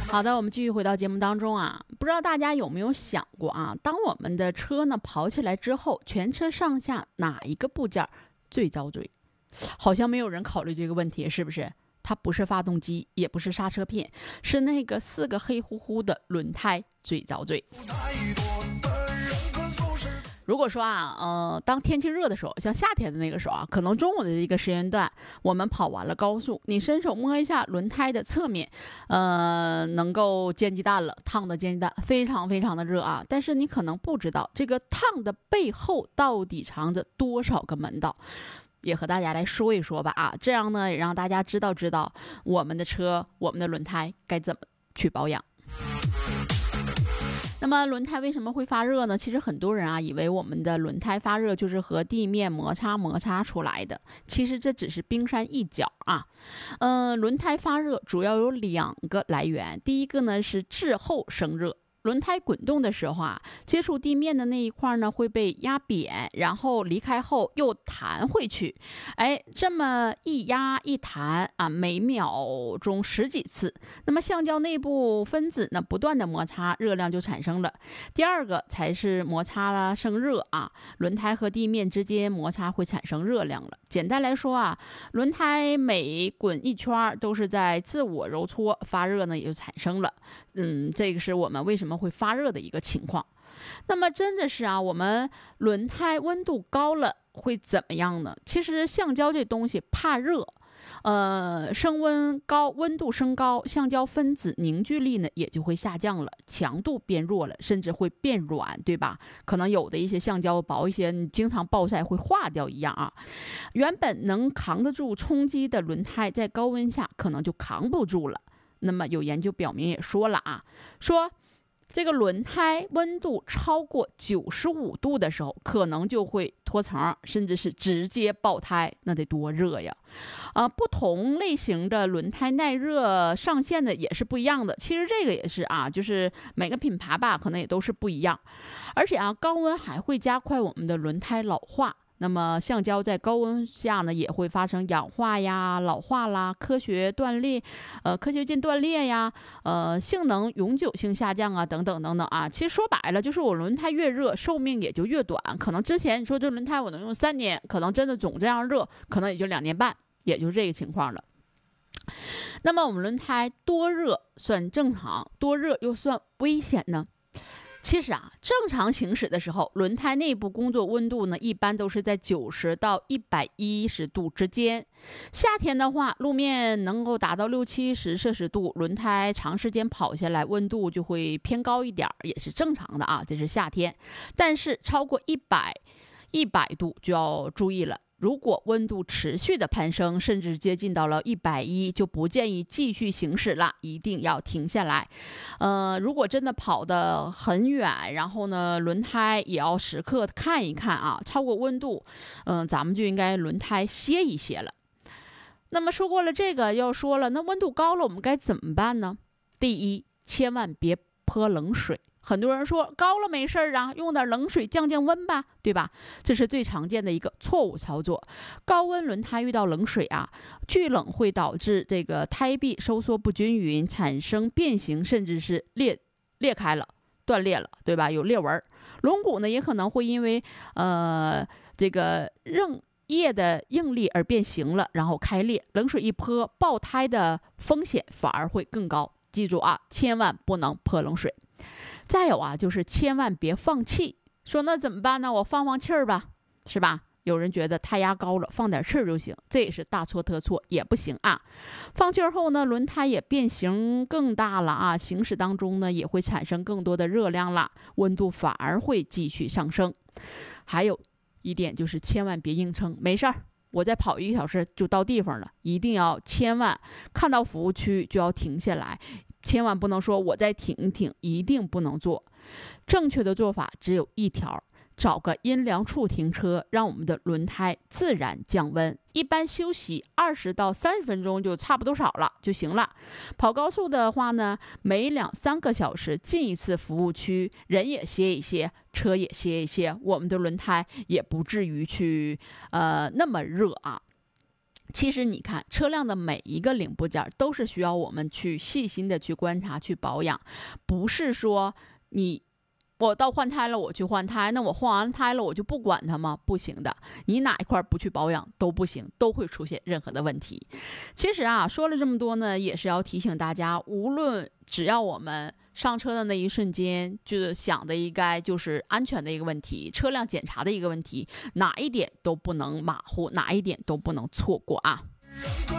好的，我们继续回到节目当中啊，不知道大家有没有想过啊，当我们的车呢跑起来之后，全车上下哪一个部件最遭罪？好像没有人考虑这个问题，是不是？它不是发动机，也不是刹车片，是那个4个黑乎乎的轮胎最遭罪。如果说啊，当天气热的时候，像夏天的那个时候啊，可能中午的一个时间段，我们跑完了高速，你伸手摸一下轮胎的侧面，能够煎鸡蛋了，烫的煎鸡蛋，非常非常的热啊。但是你可能不知道，这个烫的背后到底藏着多少个门道，也和大家来说一说吧啊，这样呢，也让大家知道我们的车，我们的轮胎该怎么去保养。那么轮胎为什么会发热呢？其实很多人啊以为我们的轮胎发热就是和地面摩擦出来的，其实这只是冰山一角啊。轮胎发热主要有2个来源，第一个呢是滞后生热。轮胎滚动的时候啊，接触地面的那一块呢会被压扁，然后离开后又弹回去。这么一压一弹啊，每秒钟10几次。那么橡胶内部分子呢不断的摩擦，热量就产生了。第二个才是摩擦生热啊，轮胎和地面之间摩擦会产生热量了。简单来说啊，轮胎每滚一圈都是在自我揉搓，发热呢也就产生了。这个是我们为什么会发热的一个情况。那么真的是啊，我们轮胎温度高了会怎么样呢？其实橡胶这东西怕热，温度升高，橡胶分子凝聚力呢也就会下降了，强度变弱了，甚至会变软，对吧？可能有的一些橡胶薄一些，你经常暴晒会化掉一样啊。原本能扛得住冲击的轮胎，在高温下可能就扛不住了。那么有研究表明也说了啊，说这个轮胎温度超过95度的时候，可能就会脱层，甚至是直接爆胎，那得多热呀！不同类型的轮胎耐热上限的也是不一样的。其实这个也是啊，就是每个品牌吧，可能也都是不一样。而且啊，高温还会加快我们的轮胎老化。那么橡胶在高温下呢，也会发生氧化呀、老化啦、科学键断裂呀、性能永久性下降啊，等等等等啊。其实说白了，就是我轮胎越热，寿命也就越短。可能之前你说这轮胎我能用3年，可能真的总这样热，可能也就2年半，也就是这个情况了。那么我们轮胎多热算正常，多热又算危险呢？其实啊，正常行驶的时候，轮胎内部工作温度呢，一般都是在90到110度之间。夏天的话，路面能够达到60-70摄氏度，轮胎长时间跑下来，温度就会偏高一点，也是正常的啊，这是夏天。但是超过100度就要注意了。如果温度持续的攀升，甚至接近到了110，就不建议继续行驶了，一定要停下来。如果真的跑得很远，然后呢，轮胎也要时刻看一看啊，超过温度，咱们就应该轮胎歇一歇了。那么说过了这个，要说了，那温度高了，我们该怎么办呢？第一，千万别泼冷水。很多人说高了没事啊，用点冷水降降温吧，对吧？这是最常见的一个错误操作。高温轮胎遇到冷水啊，聚冷会导致这个胎壁收缩不均匀，产生变形，甚至是裂开了、断裂了，对吧？有裂纹。轮毂呢也可能会因为这个液的应力而变形了，然后开裂。冷水一泼，爆胎的风险反而会更高。记住啊，千万不能泼冷水。再有啊，就是千万别放气。说那怎么办呢？我放气儿吧，是吧？有人觉得胎压高了，放点气儿就行，这也是大错特错，也不行啊。放气儿后呢，轮胎也变形更大了啊，行驶当中呢也会产生更多的热量了，温度反而会继续上升。还有一点就是千万别硬撑，没事儿，我再跑1个小时就到地方了，一定要千万看到服务区就要停下来。千万不能说我再停一停，一定不能做。正确的做法只有一条，找个阴凉处停车，让我们的轮胎自然降温。一般休息20到30分钟就差不多少了就行了。跑高速的话呢，每2-3个小时进一次服务区，人也歇一歇，车也歇一歇，我们的轮胎也不至于去那么热啊。 其实你看，车辆的每一个零部件都是需要我们去细心的去观察、去保养，不是说我到换胎了，我去换胎，那我换完胎了，我就不管它吗？不行的，你哪一块不去保养都不行，都会出现任何的问题。其实啊，说了这么多呢，也是要提醒大家，只要我们上车的那一瞬间，就想的应该就是安全的一个问题，车辆检查的一个问题，哪一点都不能马虎，哪一点都不能错过啊。